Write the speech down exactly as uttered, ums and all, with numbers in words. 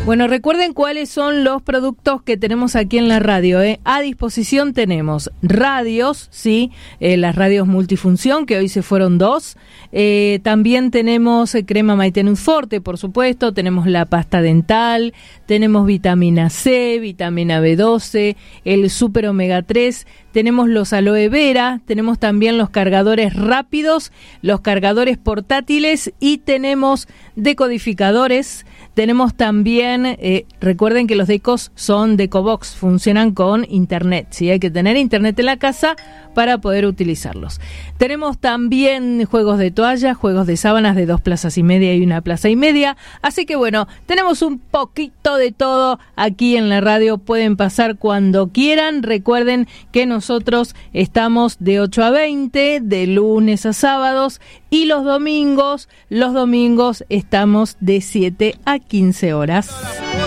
Bueno, recuerden cuáles son los productos que tenemos aquí en la radio, ¿eh? A disposición tenemos radios, sí, eh, las radios multifunción, que hoy se fueron dos. Eh, también tenemos eh, crema Maitenus Forte, por supuesto. Tenemos la pasta dental, tenemos vitamina C, vitamina B doce, el super omega tres. Tenemos los aloe vera, tenemos también los cargadores rápidos, los cargadores portátiles y tenemos decodificadores. Tenemos también, eh, recuerden que los decos son Decobox, funcionan con internet, ¿sí? Hay que tener internet en la casa para poder utilizarlos. Tenemos también juegos de toalla, juegos de sábanas de dos plazas y media y una plaza y media. Así que bueno, tenemos un poquito de todo aquí en la radio. Pueden pasar cuando quieran. Recuerden que nosotros estamos de ocho a veinte, de lunes a sábados, y los domingos, los domingos estamos de siete a quince horas.